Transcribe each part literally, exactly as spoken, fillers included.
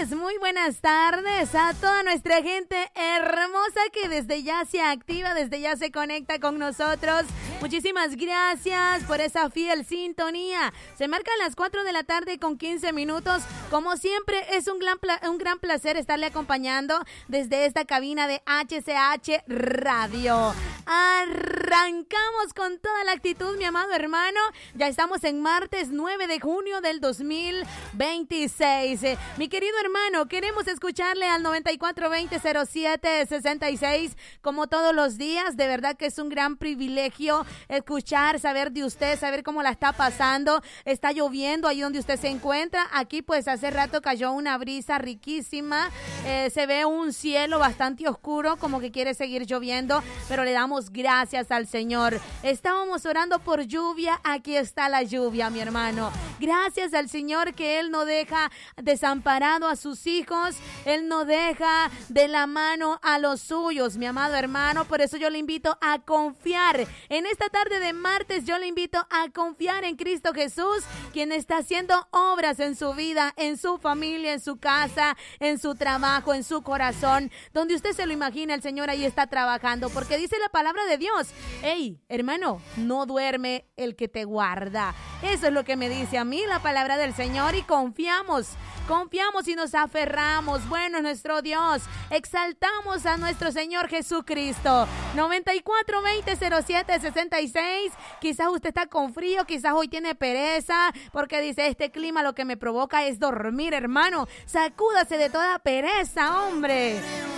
tardes, muy buenas tardes a toda nuestra gente hermosa que desde ya se activa, desde ya se conecta con nosotros. Muchísimas gracias por esa fiel sintonía. Se marcan las cuatro de la tarde con quince minutos. Como siempre, es un gran, pla- un gran placer estarle acompañando desde esta cabina de H C H Radio. Arrancamos con toda la actitud, mi amado hermano. Ya estamos en martes nueve de junio del dos mil veintiséis. Eh, mi querido hermano, queremos escucharle al noventa y cuatro veinte cero siete sesenta y seis como todos los días. De verdad que es un gran privilegio escuchar, saber de usted, saber cómo la está pasando. Está lloviendo ahí donde usted se encuentra. Aquí pues hace rato cayó una brisa riquísima. Eh, se ve un cielo bastante oscuro, como que quiere seguir lloviendo, pero le damos gracias al Señor. Estábamos orando por lluvia, aquí está la lluvia, mi hermano. Gracias al Señor que Él no deja desamparado a sus hijos, Él no deja de la mano a los suyos, mi amado hermano. Por eso yo le invito a confiar. En esta tarde de martes yo le invito a confiar en Cristo Jesús, quien está haciendo obras en su vida, en su familia, en su casa, en su trabajo, en su corazón. Donde usted se lo imagina, el Señor ahí está trabajando, porque dice la palabra de Dios: hey, hermano, no duerme el que te guarda. Eso es lo que me dice a mí la palabra del Señor, y confiamos, confiamos y nos aferramos. Bueno, nuestro Dios, exaltamos a nuestro Señor Jesucristo. noventa y cuatro veinte cero siete sesenta y seis. Quizás usted está con frío, quizás hoy tiene pereza, porque dice: este clima lo que me provoca es dormir, hermano. Sacúdase de toda pereza, hombre.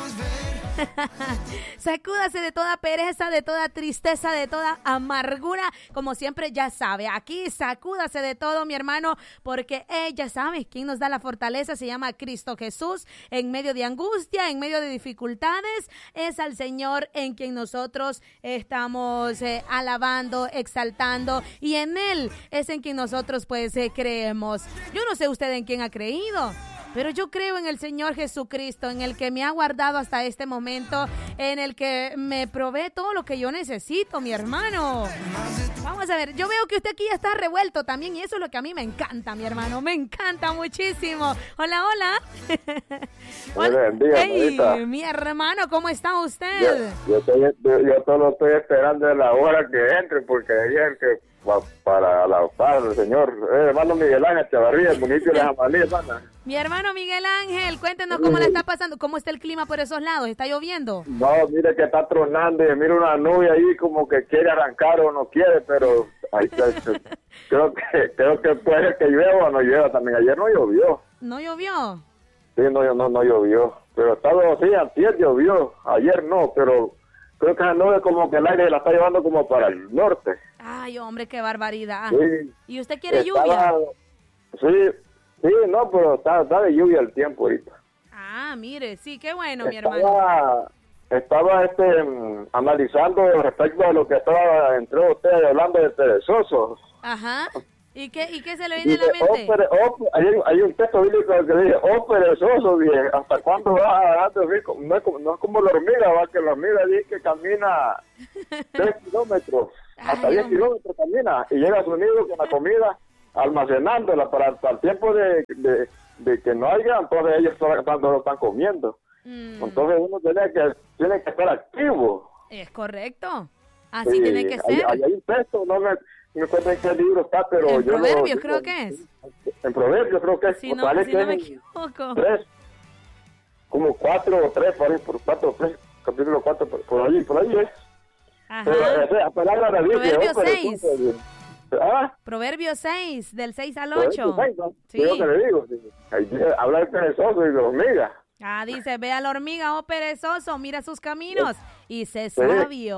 Sacúdase de toda pereza, de toda tristeza, de toda amargura. Como siempre, ya sabe, aquí sacúdase de todo, mi hermano, porque ella sabe quién nos da la fortaleza. Se llama Cristo Jesús. En medio de angustia, en medio de dificultades, es al Señor en quien nosotros estamos eh, alabando, exaltando, y en Él es en quien nosotros pues eh, creemos. Yo no sé usted en quién ha creído, pero yo creo en el Señor Jesucristo, en el que me ha guardado hasta este momento, en el que me provee todo lo que yo necesito, mi hermano. Vamos a ver, yo veo que usted aquí ya está revuelto también, y eso es lo que a mí me encanta, mi hermano. Me encanta muchísimo. Hola, hola. Hola, día, hey, mi hermano, ¿cómo está usted? Yo, yo, estoy, yo, yo solo estoy esperando la hora que entre, porque ayer que pa, para alabar al Señor. Eh, hermano Miguel Ángel Chavarría, el municipio de Jamalí, hermana. Mi hermano Miguel Ángel, cuéntenos cómo le está pasando, cómo está el clima por esos lados. ¿Está lloviendo? No, mire que está tronando y mira una nube ahí como que quiere arrancar o no quiere, pero ahí está. creo que creo que puede que llueva o no llueva también. Ayer no llovió. ¿No llovió? Sí, no, no, no llovió. Pero estaba así, antier llovió. Ayer no, pero creo que esa nube como que el aire la está llevando como para el norte. Ay, hombre, qué barbaridad. Sí. ¿Y usted quiere Estaba, lluvia? Sí, sí, no, pero está, está de lluvia el tiempo ahorita. Ah, mire, sí, qué bueno, mi Estaba, hermano. estaba este, mm, analizando respecto a lo que estaba entre ustedes hablando de perezosos. Ajá. ¿Y qué, ¿Y qué se le viene Dice, a la mente? oh, pere, oh, hay, hay un texto bíblico que dice: oh, perezoso, bien, ¿hasta cuándo vas a darte rico? No es como, no es como la hormiga, va, que la hormiga dice que camina tres kilómetros, hasta Ay, diez hombre. kilómetros camina, y llega a su nido con la comida, almacenándola para, para el tiempo de, de, de que no haya, entonces ellos están, están, lo están comiendo. Mm, Entonces uno tiene que, tiene que estar activo. es correcto. Así Sí, tiene que hay, ser. hay, hay un texto, no me, no me acuerdo en qué libro está, pero En yo lo- Proverbios yo creo lo- que es. En Proverbios creo que es. Si no, parece si no que me es equivoco. tres, como cuatro o tres, por ahí, por cuatro o tres, capítulo cuatro, por, por ahí, por ahí es. Pero Ajá. esa la palabra de Dios. Proverbios oh, pero seis. entonces, Ah, Proverbios seis, del seis al por ocho. eso, ¿sabes, no? Sí. Es lo que le digo. Sí. Ahí dice, habla de perezoso y de hormiga. Ah, dice: ve a la hormiga, oh perezoso, mira sus caminos y sé Sí. sabio.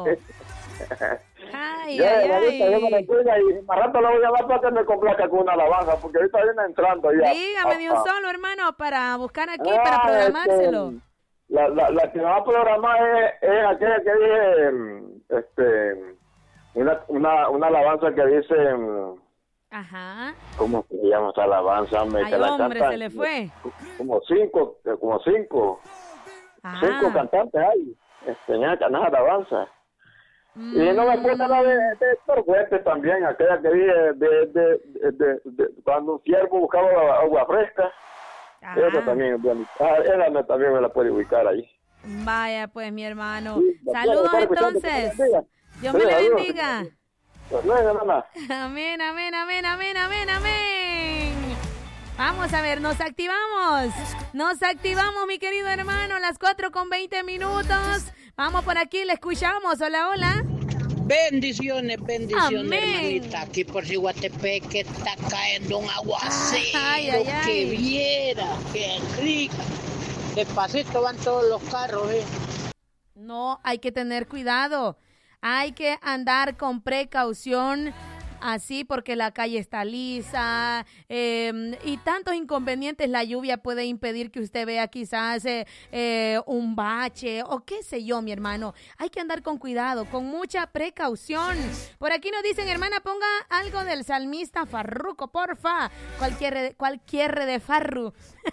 Ay, Ya, ay, ahorita yo me la ay. cuida y más rato la voy a llamar para que me complaca con una alabanza, porque ahorita viene entrando ya. Dígame de un Ah, solo, hermano, para buscar aquí, ah, para programárselo. este, la, la, la que me va a programar es, es aquella que dice, mm, este, una, una, una alabanza que dice, mm, Ajá. ¿cómo se llama esa alabanza? hombre? Ay, Que la hombre, cantan se le fue. Como cinco, como cinco, cinco Ajá. cantantes hay, este, en esa canasta de alabanza. Mm. Y no me cuenta la de, de Héctor Fuentes también, aquella que dije de, de, de, de, de- cuando un siervo buscaba agua fresca. Ajá. Esa también es buena. Ah, esa me- también me la puede ubicar ahí. Vaya, pues, mi hermano. Sí, Saludos, claro, claro, entonces. claro. Dios me le Saludos. bendiga. Luego, mamá. Amén, amén, amén, amén, amén, amén. Vamos a ver, nos activamos. Nos activamos, mi querido hermano, las cuatro con veinte minutos. Vamos por aquí, le escuchamos. Hola, hola. Bendiciones, bendiciones, Amén. hermanita. Aquí por Ciguatepeque está cayendo un aguacero. Ay, ay, ay. Que viera, qué rica. Despacito van todos los carros, ¿eh? No, hay que tener cuidado. Hay que andar con precaución. Así porque la calle está lisa eh, y tantos inconvenientes. La lluvia puede impedir que usted vea quizás eh, eh, un bache o qué sé yo, mi hermano. Hay que andar con cuidado, con mucha precaución. Por aquí nos dicen, hermana, ponga algo del salmista Farruco, porfa. Cualquier, cualquier de Farru.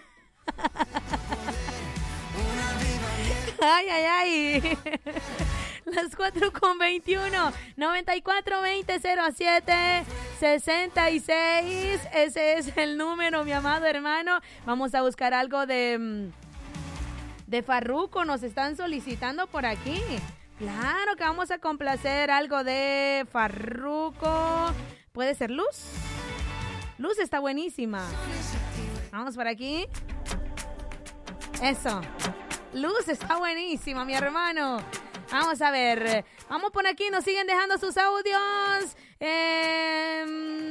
Ay, ay, ay. Las cuatro con veintiuno, noventa y cuatro, veinte, cero siete, sesenta y seis. Ese es el número, mi amado hermano. Vamos a buscar algo de, de Farruco. Nos están solicitando por aquí. Claro que vamos a complacer algo de Farruco. ¿Puede ser Luz? Luz está buenísima. Vamos por aquí. Eso. Luz está buenísima, mi hermano. Vamos a ver. Vamos por aquí. Nos siguen dejando sus audios. Eh,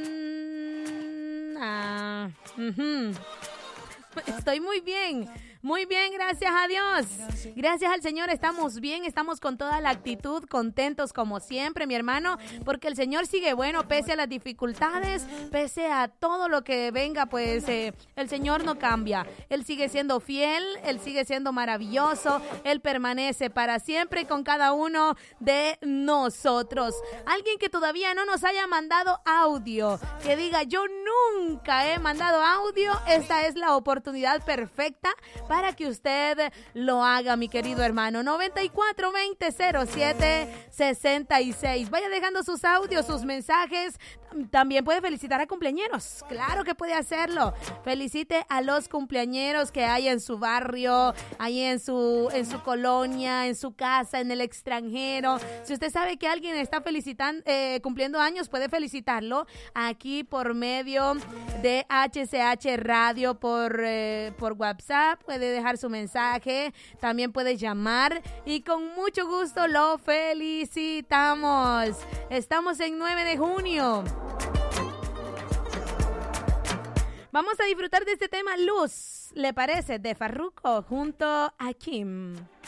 ah, uh-huh. Estoy muy bien. Muy bien, gracias a Dios. Gracias al Señor, estamos bien, estamos con toda la actitud, contentos como siempre, mi hermano, porque el Señor sigue bueno, pese a las dificultades, pese a todo lo que venga, pues eh, el Señor no cambia. Él sigue siendo fiel, Él sigue siendo maravilloso, Él permanece para siempre con cada uno de nosotros. Alguien que todavía no nos haya mandado audio, que diga, yo nunca he mandado audio, esta es la oportunidad perfecta para que usted lo haga, mi querido hermano. noventa y cuatro, veinte, cero siete, sesenta y seis. Vaya dejando sus audios, sus mensajes. También puede felicitar a cumpleañeros. Claro que puede hacerlo. Felicite a los cumpleañeros que hay en su barrio, ahí en su, en su colonia, en su casa, en el extranjero. Si usted sabe que alguien está felicitando, eh, cumpliendo años, puede felicitarlo aquí por medio de H C H Radio, por, eh, por WhatsApp. Puede dejar su mensaje, también puede llamar y con mucho gusto lo felicitamos. Estamos en nueve de junio. Vamos a disfrutar de este tema Luz, ¿le parece? De Farruco junto a Kim.